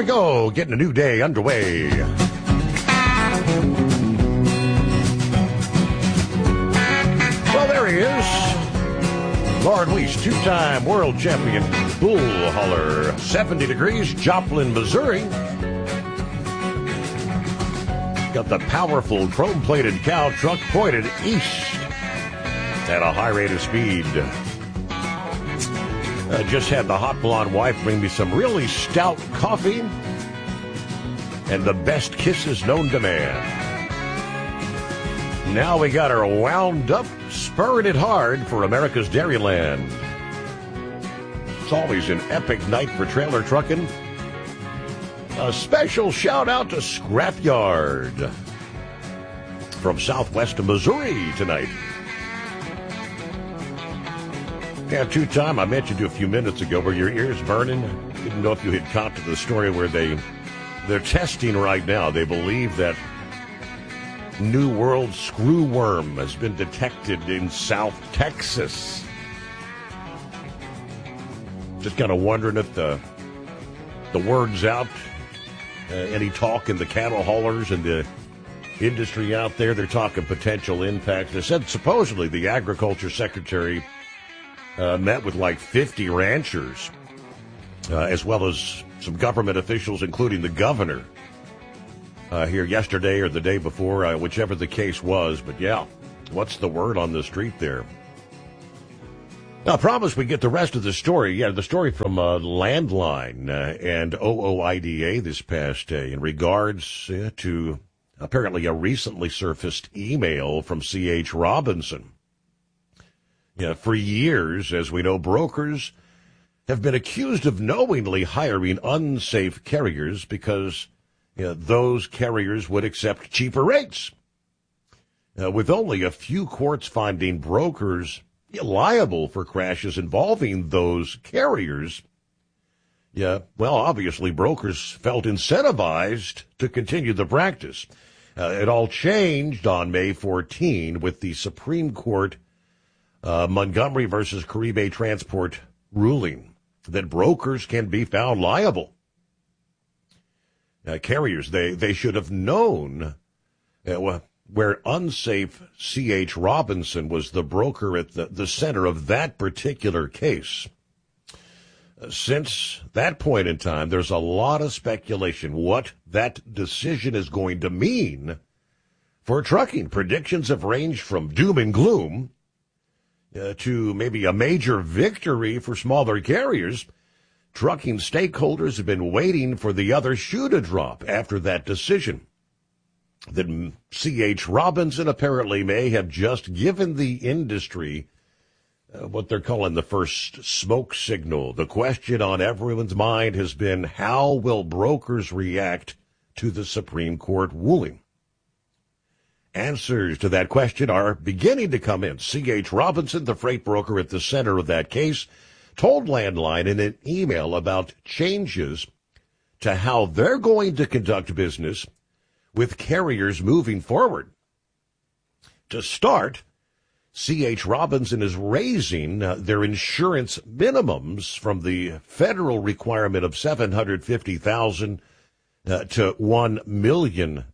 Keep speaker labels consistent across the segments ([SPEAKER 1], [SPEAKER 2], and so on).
[SPEAKER 1] we go, getting a new day underway. Well, there he is. Lauren Weiss, two-time world champion bull hauler. 70 degrees, Joplin, Missouri. Got the powerful chrome-plated cow truck pointed east at a high rate of speed. Just had the hot blonde wife bring me some really stout coffee and the best kisses known to man. Now we got her wound up, spurring it hard for America's Dairyland. It's always an epic night for trailer trucking. A special shout out to Scrapyard from southwest of Missouri tonight. Yeah, two-time, I mentioned you a few minutes ago, were your ears burning? Didn't know if you had caught to the story where they're testing right now. They believe that New World screwworm has been detected in South Texas. Just kind of wondering if the word's out. Any talk in the cattle haulers and the industry out there, they're talking potential impacts. They said supposedly the agriculture secretary met with like 50 ranchers, as well as some government officials, including the governor, here yesterday or the day before, whichever the case was. But yeah, what's the word on the street there? Now, I promise we get the rest of the story. Yeah, the story from Landline and OOIDA this past day in regards to apparently a recently surfaced email from C.H. Robinson. Yeah, for years, as we know, brokers have been accused of knowingly hiring unsafe carriers because those carriers would accept cheaper rates. With only a few courts finding brokers liable for crashes involving those carriers, obviously brokers felt incentivized to continue the practice. It all changed on May 14 with the Supreme Court Montgomery versus Caribe Transport ruling that brokers can be found liable. Carriers, they should have known where unsafe C.H. Robinson was the broker at the center of that particular case. Since that point in time, there's a lot of speculation what that decision is going to mean for trucking. Predictions have ranged from doom and gloom to maybe a major victory for smaller carriers. Trucking stakeholders have been waiting for the other shoe to drop after that decision. That C.H. Robinson apparently may have just given the industry what they're calling the first smoke signal. The question on everyone's mind has been, how will brokers react to the Supreme Court ruling? Answers to that question are beginning to come in. C.H. Robinson, the freight broker at the center of that case, told Landline in an email about changes to how they're going to conduct business with carriers moving forward. To start, C.H. Robinson is raising their insurance minimums from the federal requirement of $750,000 to $1 million.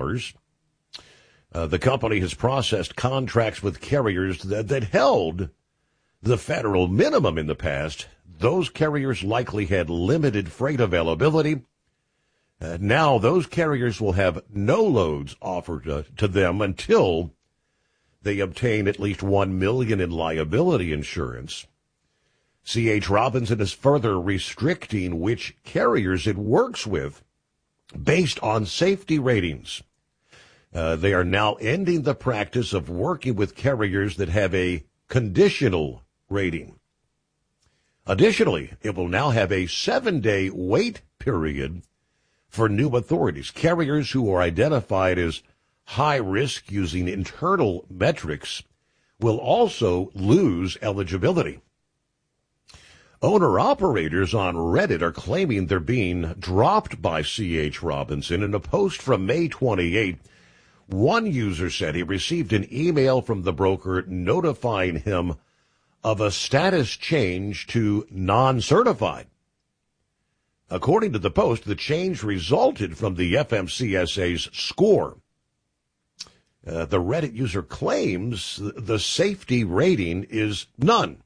[SPEAKER 1] The company has processed contracts with carriers that held the federal minimum in the past. Those carriers likely had limited freight availability. Now those carriers will have no loads offered to them until they obtain at least $1 million in liability insurance. C.H. Robinson is further restricting which carriers it works with based on safety ratings. They are now ending the practice of working with carriers that have a conditional rating. Additionally, it will now have a 7-day wait period for new authorities. Carriers who are identified as high risk using internal metrics will also lose eligibility. Owner-operators on Reddit are claiming they're being dropped by C.H. Robinson. In a post from May 28, one user said he received an email from the broker notifying him of a status change to non-certified. According to the Post, the change resulted from the FMCSA's score. The Reddit user claims the safety rating is none.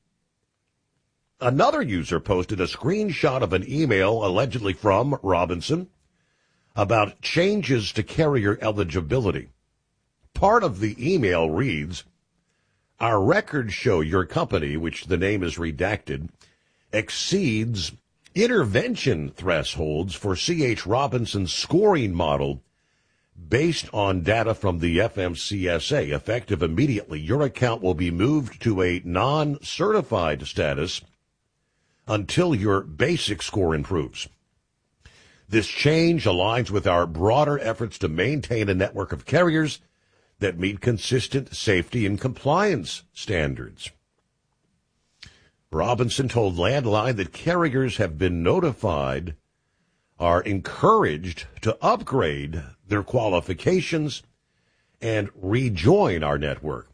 [SPEAKER 1] Another user posted a screenshot of an email allegedly from Robinson about changes to carrier eligibility. Part of the email reads, "Our records show your company," which the name is redacted, "exceeds intervention thresholds for C.H. Robinson's scoring model based on data from the FMCSA. Effective immediately, your account will be moved to a non-certified status until your basic score improves. This change aligns with our broader efforts to maintain a network of carriers that meet consistent safety and compliance standards." Robinson told Landline that carriers have been notified, are encouraged to upgrade their qualifications and rejoin our network.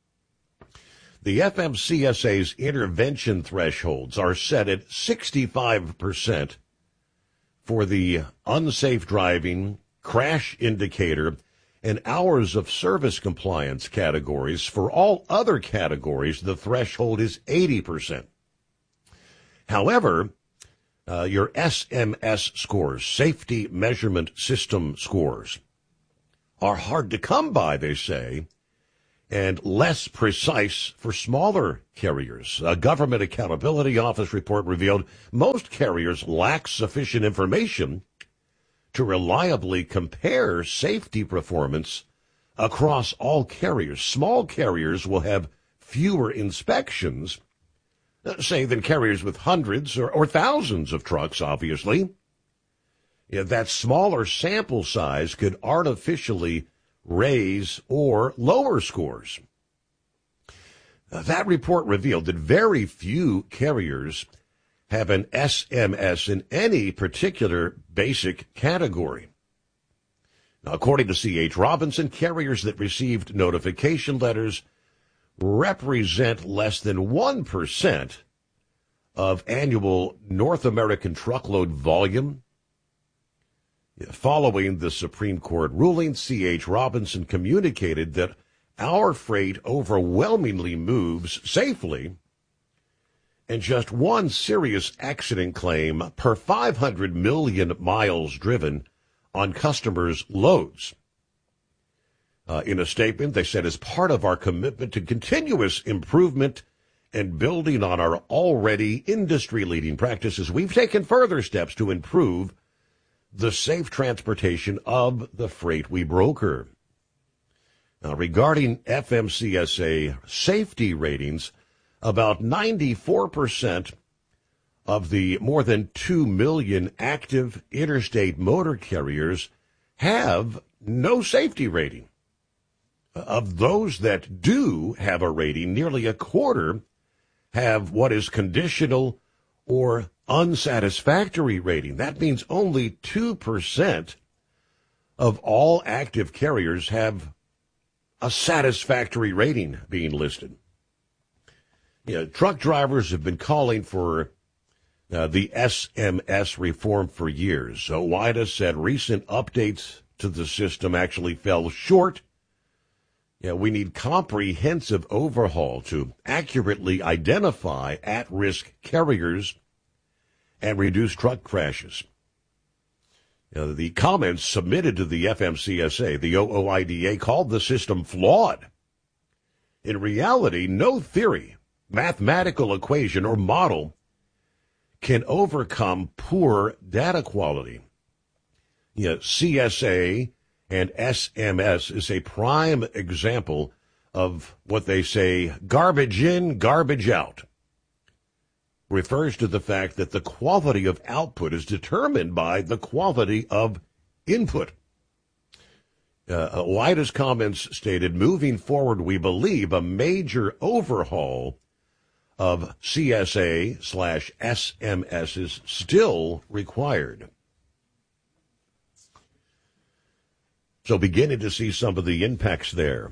[SPEAKER 1] The FMCSA's intervention thresholds are set at 65% for the unsafe driving, crash indicator, and hours of service compliance categories. For all other categories, the threshold is 80%. However, your SMS scores, safety measurement system scores, are hard to come by, they say, and less precise for smaller carriers. A Government Accountability Office report revealed most carriers lack sufficient information to reliably compare safety performance across all carriers. Small carriers will have fewer inspections, say, than carriers with hundreds or thousands of trucks, obviously. That smaller sample size could artificially raise or lower scores. That report revealed that very few carriers have an SMS in any particular basic category. Now, according to C.H. Robinson, carriers that received notification letters represent less than 1% of annual North American truckload volume. Following the Supreme Court ruling, C.H. Robinson communicated that our freight overwhelmingly moves safely, and just one serious accident claim per 500 million miles driven on customers' loads. In a statement, they said, as part of our commitment to continuous improvement and building on our already industry-leading practices, we've taken further steps to improve the safe transportation of the freight we broker. Now, regarding FMCSA safety ratings, about 94% of the more than 2 million active interstate motor carriers have no safety rating. Of those that do have a rating, nearly a quarter have what is conditional or unsatisfactory rating. That means only 2% of all active carriers have a satisfactory rating being listed. Truck drivers have been calling for the SMS reform for years. So OOIDA said recent updates to the system actually fell short. We need comprehensive overhaul to accurately identify at-risk carriers and reduce truck crashes. The comments submitted to the FMCSA, the OOIDA, called the system flawed. In reality, no theory, mathematical equation, or model can overcome poor data quality. CSA and SMS is a prime example of what they say, garbage in, garbage out. Refers to the fact that the quality of output is determined by the quality of input. OOIDA's comments stated, moving forward, we believe a major overhaul of CSA/SMS is still required. So beginning to see some of the impacts there.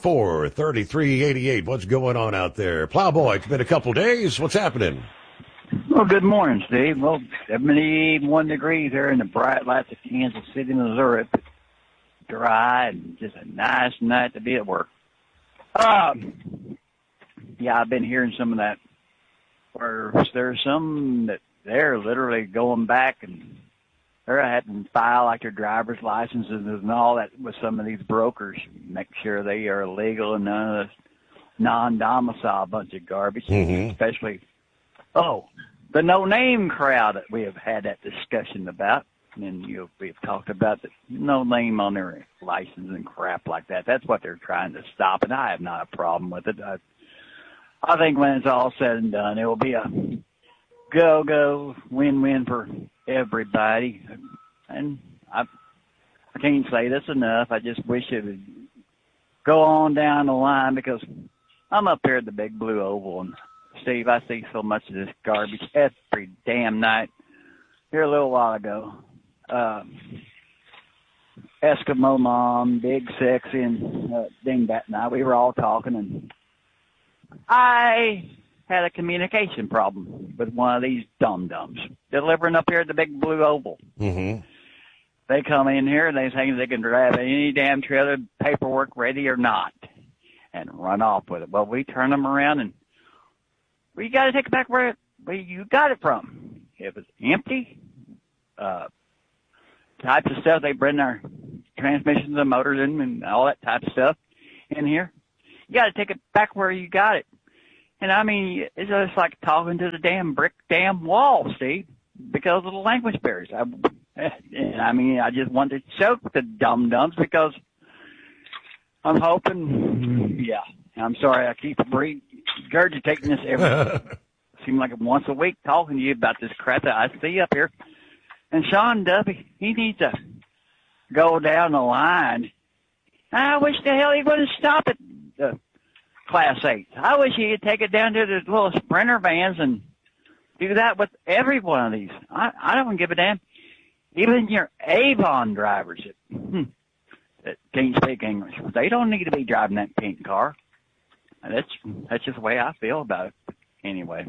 [SPEAKER 1] 844-844-3388. What's going on out there? Plowboy, it's been a couple days. What's happening?
[SPEAKER 2] Well, good morning, Steve. Well, 71 degrees here in the bright lights of Kansas City, Missouri. It's dry and just a nice night to be at work. Yeah, I've been hearing some of that where there's some that they're literally going back and they're having to file like their driver's licenses and all that with some of these brokers, make sure they are legal and none of this non-domicile bunch of garbage, especially, the no-name crowd that we have had that discussion about. And we've talked about the no name on their license and crap like that. That's what they're trying to stop, and I have not a problem with it. I think when it's all said and done, it will be a go-go, win-win for everybody. And I can't say this enough. I just wish it would go on down the line because I'm up here at the Big Blue Oval, and Steve, I see so much of this garbage every damn night. Here a little while ago, Eskimo Mom, Big Sexy, and Dingbat and I, we were all talking, and I had a communication problem with one of these dum-dums delivering up here at the Big Blue Oval.
[SPEAKER 1] Mm-hmm.
[SPEAKER 2] They come in here, and they think they can drive any damn trailer, paperwork ready or not, and run off with it. Well, we turn them around, and we got to take it back where you got it from. It was empty. Types of stuff they bring our transmissions and motors in and all that type of stuff in here. You got to take it back where you got it. And I mean, it's just like talking to the damn brick wall, Steve, because of the language barriers. I just want to choke the dum-dums because I'm hoping, I'm sorry, I keep regurgitating this seems like once a week talking to you about this crap that I see up here. And Sean Duffy, he needs to go down the line. I wish the hell he wouldn't stop at the Class 8. I wish he would take it down to the little Sprinter vans and do that with every one of these. I don't give a damn. Even your Avon drivers that can't speak English, they don't need to be driving that pink car. That's just the way I feel about it. Anyway,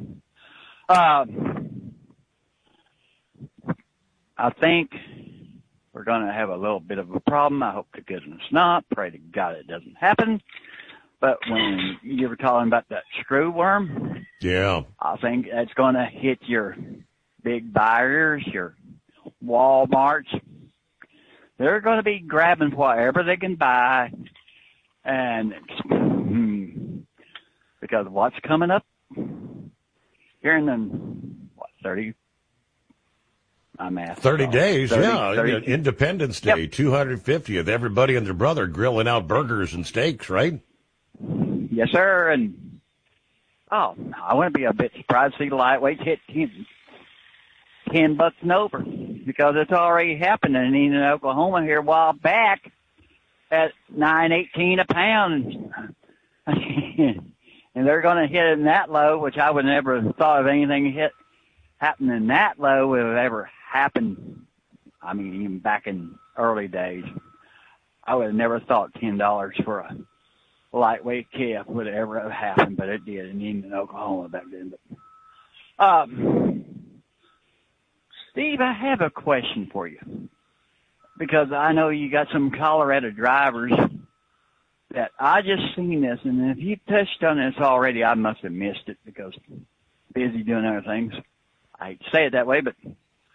[SPEAKER 2] I think we're going to have a little bit of a problem. I hope to goodness not. Pray to God it doesn't happen. But when you were talking about that screw worm, I think that's going to hit your big buyers, your Walmarts. They're going to be grabbing whatever they can buy, and because what's coming up here in the 30
[SPEAKER 1] days,
[SPEAKER 2] 30.
[SPEAKER 1] Independence Day, 250th. Everybody and their brother grilling out burgers and steaks, right?
[SPEAKER 2] Yes, sir. And I wouldn't be a bit surprised to see the lightweights hit $10 and over because it's already happening in Oklahoma here a while back at $9.18 a pound. And they're going to hit it in that low, which I would never have thought of anything happening that low would have ever happened. I mean, even back in early days, I would have never thought $10 for a lightweight calf would ever have happened, but it did in Oklahoma back then. But, Steve, I have a question for you because I know you got some Colorado drivers that I just seen this, and if you touched on this already, I must have missed it because I'm busy doing other things. I hate to say it that way, but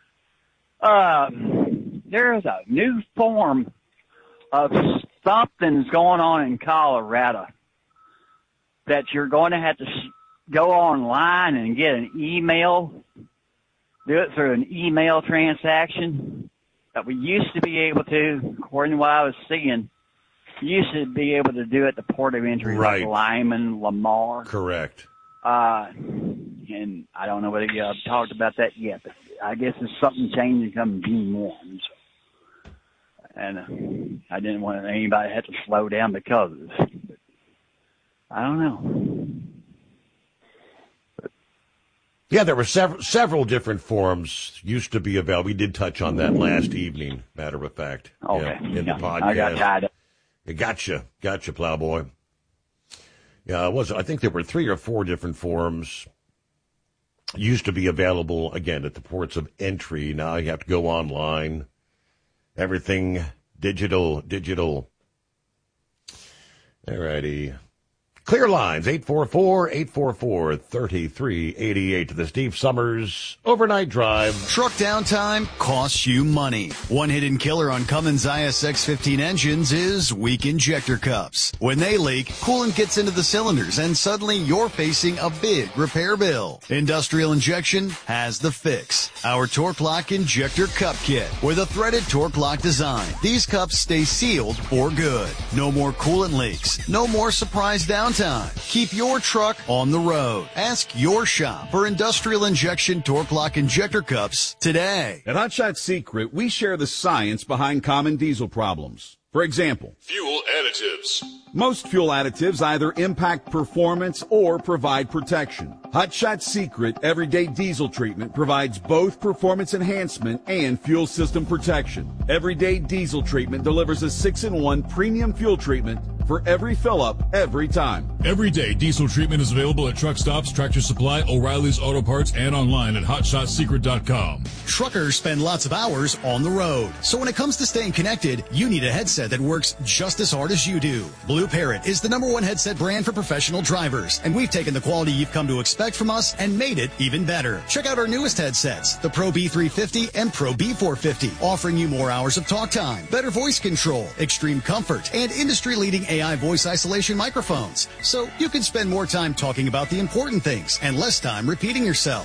[SPEAKER 2] there is a new form of something's going on in Colorado that you're going to have to go online and get an email, do it through an email transaction that we used to be able to, according to what I was seeing, you used to be able to do it at the port of entry,
[SPEAKER 1] right.
[SPEAKER 2] Like Lyman, Lamar.
[SPEAKER 1] Correct.
[SPEAKER 2] And I don't know whether you talked about that yet, but I guess there's something changing come June 1. So. And I didn't want anybody to have to slow down because of this. But I don't know.
[SPEAKER 1] Yeah, there were several different forms used to be available. We did touch on that last evening, matter of fact.
[SPEAKER 2] Okay.
[SPEAKER 1] In the podcast.
[SPEAKER 2] I got tied up.
[SPEAKER 1] Gotcha, Plowboy. Yeah, I think there were 3 or 4 different forms Used to be available, again, at the ports of entry. Now you have to go online. Everything digital. All righty. Clear lines, 844-844-3388 to the Steve Summers Overnight Drive.
[SPEAKER 3] Truck downtime costs you money. One hidden killer on Cummins ISX-15 engines is weak injector cups. When they leak, coolant gets into the cylinders and suddenly you're facing a big repair bill. Industrial Injection has the fix. Our Torque Lock Injector Cup Kit with a threaded Torque Lock design. These cups stay sealed for good. No more coolant leaks. No more surprise downtime. Keep your truck on the road. Ask your shop for Industrial Injection Torque Lock Injector Cups today.
[SPEAKER 4] At Hot Shot Secret, we share the science behind common diesel problems. For example,
[SPEAKER 5] fuel additives.
[SPEAKER 4] Most fuel additives either impact performance or provide protection. Hot Shot Secret Everyday Diesel Treatment provides both performance enhancement and fuel system protection. Everyday Diesel Treatment delivers a 6-in-1 premium fuel treatment for every fill-up, every time.
[SPEAKER 5] Everyday Diesel Treatment is available at truck stops, Tractor Supply, O'Reilly's Auto Parts, and online at HotShotSecret.com.
[SPEAKER 3] Truckers spend lots of hours on the road. So when it comes to staying connected, you need a headset that works just as hard as you do. Blue Parrot is the #1 headset brand for professional drivers, and we've taken the quality you've come to expect from us and made it even better. Check out our newest headsets, the Pro B350 and Pro B450, offering you more hours of talk time, better voice control, extreme comfort, and industry-leading AI voice isolation microphones. So you can spend more time talking about the important things and less time repeating yourself.